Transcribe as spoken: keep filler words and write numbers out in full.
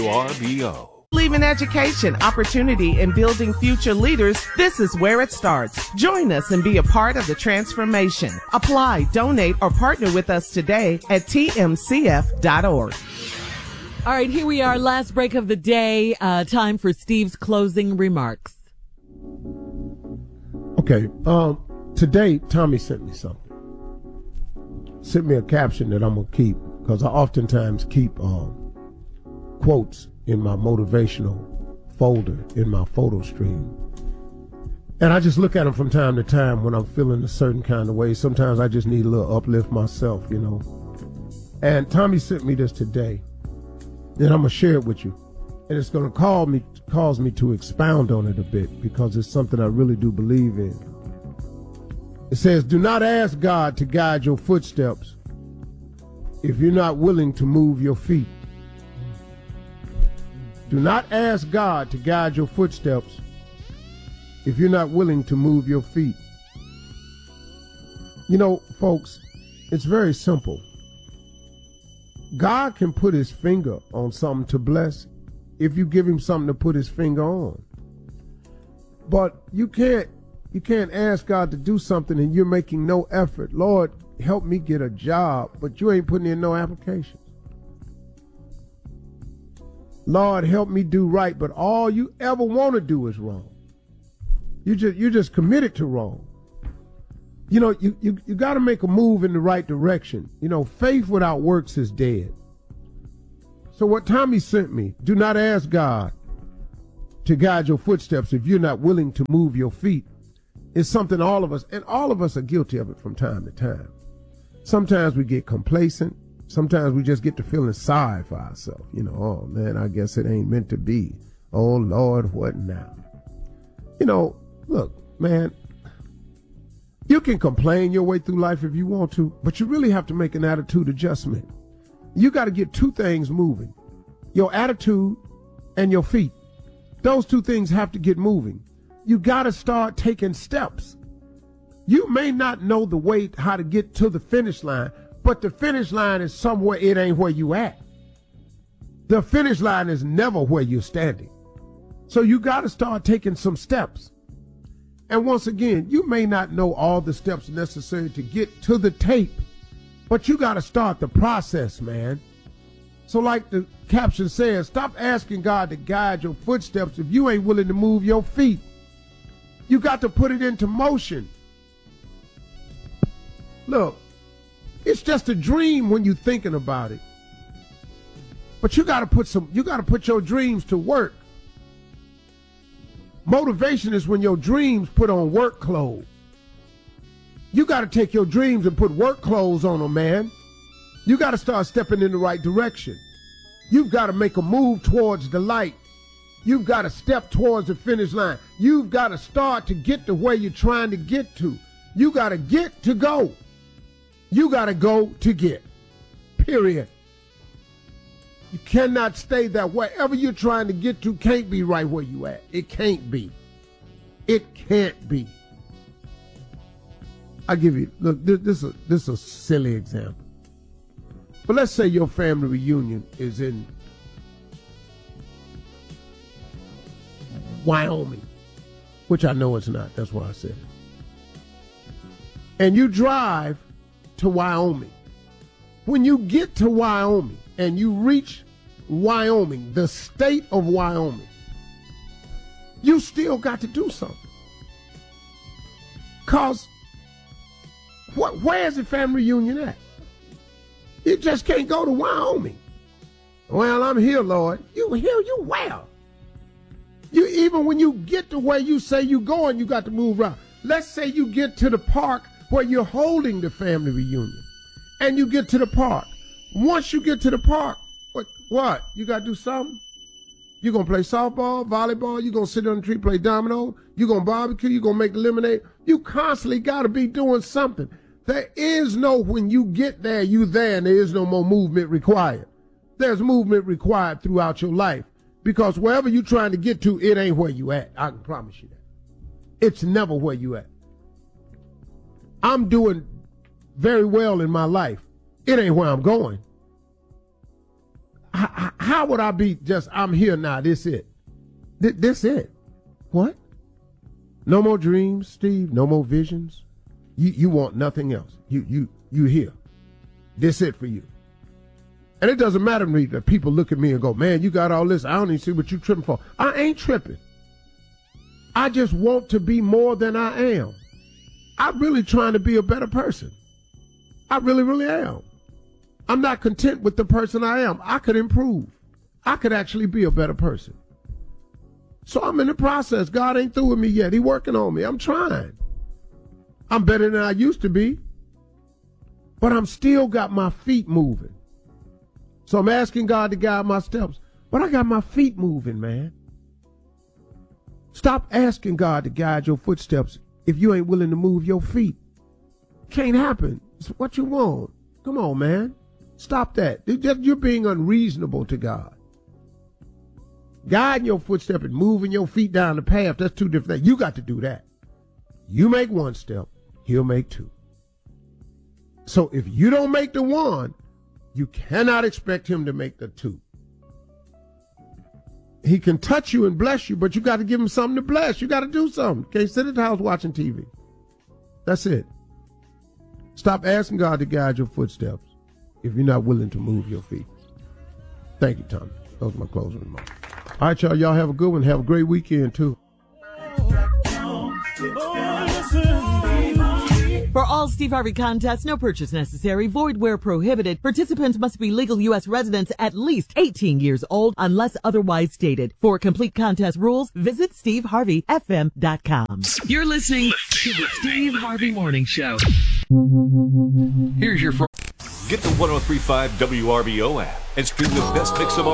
R B O. Believe in education, opportunity, and building future leaders. This is where it starts. Join us and be a part of the transformation. Apply, donate, or partner with us today at T M C F dot org. All right, here we are, last break of the day. Uh, time for Steve's closing remarks. Okay, um, today Tommy sent me something. Sent me a caption that I'm going to keep, because I oftentimes keep um, quotes in my motivational folder in my photo stream. And I just look at them from time to time when I'm feeling a certain kind of way. Sometimes I just need a little uplift myself, you know. And Tommy sent me this today, and I'm going to share it with you. And it's going to call me, cause me to expound on it a bit, because it's something I really do believe in. It says, do not ask God to guide your footsteps if you're not willing to move your feet. Do not ask God to guide your footsteps if you're not willing to move your feet. You know, folks, it's very simple. God can put his finger on something to bless if you give him something to put his finger on. But you can't you can't ask God to do something and you're making no effort. Lord, help me get a job, but you ain't putting in no applications. Lord, help me do right, but all you ever want to do is wrong. You just you're just committed to wrong. You know, you you, you got to make a move in the right direction. You know, faith without works is dead. So what Tommy sent me, do not ask God to guide your footsteps if you're not willing to move your feet. It's something all of us, and all of us are guilty of it from time to time. Sometimes we get complacent. Sometimes we just get to feeling sorry for ourselves. You know, oh man, I guess it ain't meant to be. Oh Lord, what now? You know, look, man, you can complain your way through life if you want to, but you really have to make an attitude adjustment. You got to get two things moving, your attitude and your feet. Those two things have to get moving. You got to start taking steps. You may not know the way how to get to the finish line, but the finish line is somewhere it ain't where you at. The finish line is never where you're standing. So you got to start taking some steps. And once again, you may not know all the steps necessary to get to the tape, but you got to start the process, man. So like the caption says, stop asking God to guide your footsteps if you ain't willing to move your feet. You got to put it into motion. Look, it's just a dream when you're thinking about it. But you got to put some, you got to put your dreams to work. Motivation is when your dreams put on work clothes. You got to take your dreams and put work clothes on them, man. You got to start stepping in the right direction. You've got to make a move towards the light. You've got to step towards the finish line. You've got to start to get to where you're trying to get to. You got to get to go. You got to go to get. Period. You cannot stay there. Wherever you're trying to get to can't be right where you at. It can't be. It can't be. I'll give you, look, this, this, is a, this is a silly example. But let's say your family reunion is in Wyoming, which I know it's not. That's why I said it. And you drive to Wyoming. When you get to Wyoming and you reach Wyoming, the state of Wyoming, you still got to do something. Because what, where's the family reunion at? You just can't go to Wyoming. Well, I'm here, Lord. You here? You where? You even when you get to where you say you going, you got to move around. Let's say you get to the park where you're holding the family reunion, and you get to the park. Once you get to the park, what? What? You got to do something? You gonna play softball, volleyball? You gonna sit on the tree, play domino? You gonna barbecue? You gonna make lemonade? You constantly got to be doing something. There is no when you get there, you there, and there is no more movement required. There's movement required throughout your life. Because wherever you're trying to get to, it ain't where you at. I can promise you that. It's never where you at. I'm doing very well in my life. It ain't where I'm going. How, how would I be just, I'm here now, this it? This, this it? What? No more dreams, Steve, no more visions. You you want nothing else. You you you here. This it for you. And it doesn't matter to me that people look at me and go, man, you got all this. I don't even see what you tripping for. I ain't tripping. I just want to be more than I am. I'm really trying to be a better person. I really, really am. I'm not content with the person I am. I could improve. I could actually be a better person. So I'm in the process. God ain't through with me yet. He working on me. I'm trying. I'm better than I used to be. But I'm still got my feet moving. So I'm asking God to guide my steps. But I got my feet moving, man. Stop asking God to guide your footsteps if you ain't willing to move your feet. Can't happen. It's what you want. Come on, man. Stop that. You're being unreasonable to God. Guiding your footstep and moving your feet down the path, that's two different things. You got to do that. You make one step, he'll make two. So if you don't make the one, you cannot expect him to make the two. He can touch you and bless you, but you got to give him something to bless. You got to do something. Can't sit at the house watching T V. That's it. Stop asking God to guide your footsteps if you're not willing to move your feet. Thank you, Tommy. Those are my closing remarks. All right, y'all. Y'all have a good one. Have a great weekend, too. For all Steve Harvey contests, no purchase necessary, void where prohibited. Participants must be legal U S residents at least eighteen years old unless otherwise stated. For complete contest rules, visit steve harvey f m dot com. You're listening to the Steve Harvey Morning Show. Here's your... Get the one oh three point five W R B O app and stream the best mix of